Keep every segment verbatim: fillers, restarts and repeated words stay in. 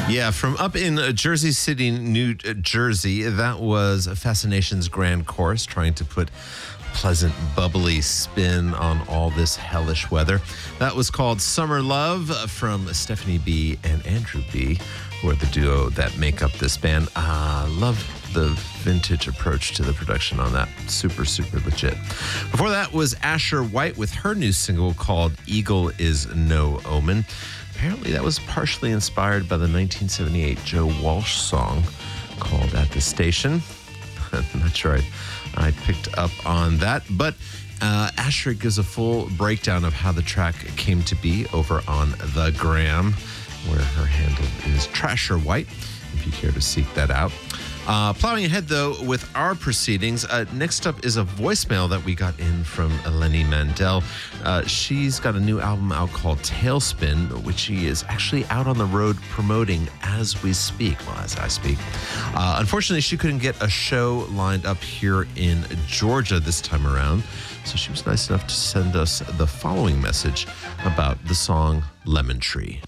Yeah, from up in uh, Jersey City, New uh, Jersey, that was Fascination's Grand Chorus trying to put pleasant, bubbly spin on all this hellish weather. That was called Summer Love from Stephanie B. and Andrew B., who are the duo that make up this band. Uh, love the vintage approach to the production on that. Super, super legit. Before that was Asher White with her new single called Eagle Is No Omen. Apparently that was partially inspired by the nineteen seventy-eight Joe Walsh song called At the Station. I'm not sure I, I picked up on that, but uh, Asher gives a full breakdown of how the track came to be over on The Gram, where her handle is Trasher White, if you care to seek that out. Uh, plowing ahead, though, with our proceedings, uh, next up is a voicemail that we got in from Eleni Mandel. Uh, she's got a new album out called Tailspin, which she is actually out on the road promoting as we speak, well, as I speak. Uh, unfortunately, she couldn't get a show lined up here in Georgia this time around, so she was nice enough to send us the following message about the song Lemon Tree.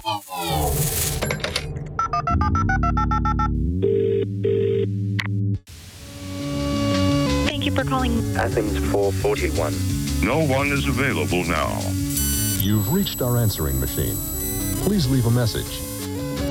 Thank you for calling Athens four forty-one. No one is available now. You've reached our answering machine. Please leave a message